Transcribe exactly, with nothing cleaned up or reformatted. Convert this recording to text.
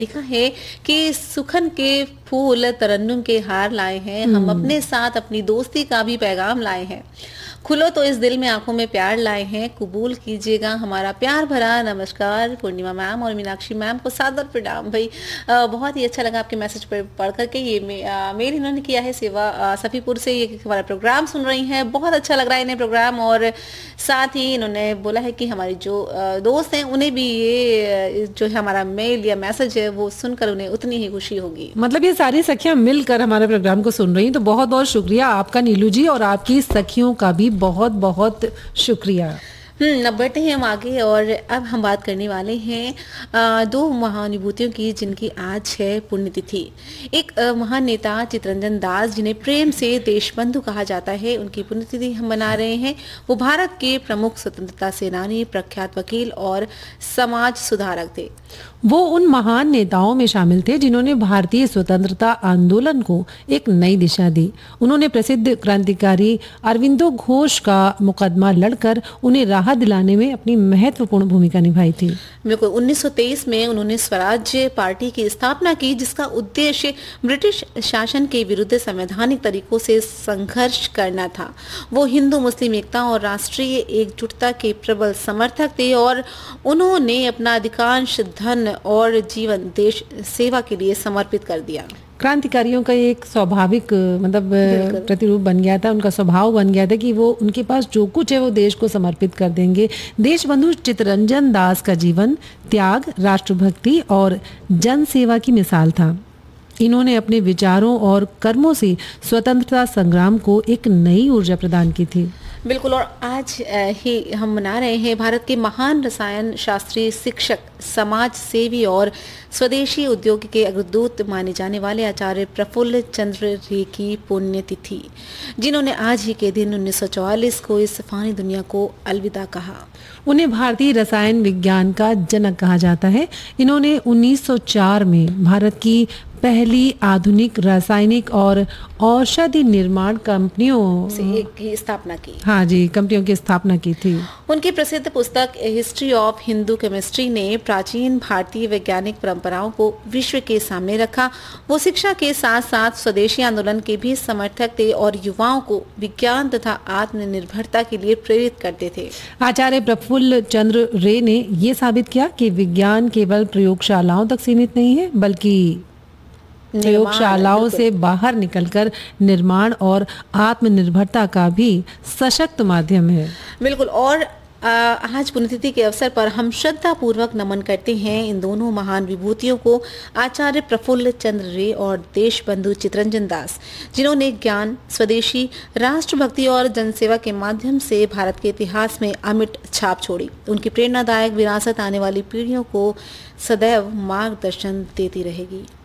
लिखा है कि सुखन के फूल तरन्नुम के हार लाए हैं, हम अपने साथ अपनी दोस्ती का भी पैगाम लाए हैं। खुलो तो इस दिल में आंखों में प्यार लाए हैं, कबूल कीजिएगा हमारा प्यार भरा नमस्कार। पूर्णिमा मैम और मीनाक्षी मैम को सादर प्रणाम। भाई आ, बहुत ही अच्छा लगा आपके मैसेज पर पढ़ करके। ये मे, आ, मेल इन्होंने किया है सेवा आ, सफीपुर से, ये हमारा प्रोग्राम सुन रही हैं, बहुत अच्छा लग रहा है इन्हें प्रोग्राम। और साथ ही इन्होंने बोला है कि हमारी जो आ, दोस्त हैं उन्हें भी ये जो है हमारा मेल या मैसेज है वो सुनकर उन्हें उतनी ही खुशी होगी। मतलब ये सारी सखियां मिलकर हमारे प्रोग्राम को सुन रही हैं, तो बहुत बहुत शुक्रिया आपका नीलू जी, और आपकी सखियों का भी बहुत बहुत शुक्रिया। हम्म अब बढ़ते हैं हम आगे, और अब हम बात करने वाले हैं आ, दो महानुभूतियों की जिनकी आज है पुण्यतिथि। एक आ, महान नेता चितरंजन दास, जिन्हें प्रेम से देशबंधु कहा जाता है, उनकी पुण्यतिथि हम मना रहे हैं। वो भारत के प्रमुख स्वतंत्रता सेनानी, प्रख्यात वकील और समाज सुधारक थे। वो उन महान नेताओं में शामिल थे जिन्होंने भारतीय स्वतंत्रता आंदोलन को एक नई दिशा दी। उन्होंने प्रसिद्ध क्रांतिकारी अरविंदो घोष का मुकदमा लड़कर उन्हें राहत दिलाने में अपनी महत्वपूर्ण भूमिका निभाई थी। बिल्कुल, उन्नीस सौ तेईस में उन्होंने स्वराज्य पार्टी की स्थापना की, जिसका उद्देश्य ब्रिटिश शासन के विरुद्ध संवैधानिक तरीकों से संघर्ष करना था। वो हिंदू मुस्लिम एकता और राष्ट्रीय एकजुटता के प्रबल समर्थक थे, और उन्होंने अपना अधिकांश धन और जीवन देश सेवा के लिए समर्पित कर दिया। क्रांतिकारियों का एक स्वाभाविक मतलब प्रतिरूप बन गया था, उनका स्वभाव बन गया था कि वो उनके पास जो कुछ है वो देश को समर्पित कर देंगे। देशबंधु चितरंजन दास का जीवन त्याग, राष्ट्रभक्ति और जन सेवा की मिसाल था। इन्होंने अपने विचारों और कर्मों से स्वतंत्रता संग्राम को एक नई ऊर्जा प्रदान की थी। बिल्कुल, और आज ही हम मना रहे हैं भारत के महान रसायन शास्त्री, शिक्षक, समाज सेवी और स्वदेशी उद्योग के अग्रदूत माने जाने वाले आचार्य प्रफुल्ल चंद्र रे की पुण्यतिथि, जिन्होंने आज ही के दिन उन्नीस सौ चौवालीस को इस फानी दुनिया को अलविदा कहा। उन्हें भारतीय रसायन विज्ञान का जनक कहा जाता है। इन्होंने उन्नीस सौ चार में भारत की पहली आधुनिक रासायनिक और औषधि निर्माण कंपनियों से एक की स्थापना की। हाँ जी, कंपनियों की स्थापना की थी। उनकी प्रसिद्ध पुस्तक हिस्ट्री ऑफ हिंदू केमिस्ट्री ने प्राचीन भारतीय वैज्ञानिक परंपराओं को विश्व के सामने रखा। वो शिक्षा के साथ साथ स्वदेशी आंदोलन के भी समर्थक थे और युवाओं को विज्ञान तथा आत्मनिर्भरता के लिए प्रेरित करते थे। आचार्य प्रफुल्ल चंद्र रे ने ये साबित किया कि विज्ञान केवल प्रयोगशालाओं तक सीमित नहीं है, बल्कि प्रयोगशालाओं से बाहर निकलकर निर्माण और आत्मनिर्भरता का भी सशक्त माध्यम है। बिल्कुल, और आज पुण्यतिथि के अवसर पर हम श्रद्धा पूर्वक नमन करते हैं इन दोनों महान विभूतियों को, आचार्य प्रफुल्ल चंद्र रे और देशबंधु चितरंजन दास, जिन्होंने ज्ञान, स्वदेशी, राष्ट्रभक्ति और जनसेवा के माध्यम से भारत के इतिहास में अमिट छाप छोड़ी। उनकी प्रेरणादायक विरासत आने वाली पीढ़ियों को सदैव मार्गदर्शन देती रहेगी।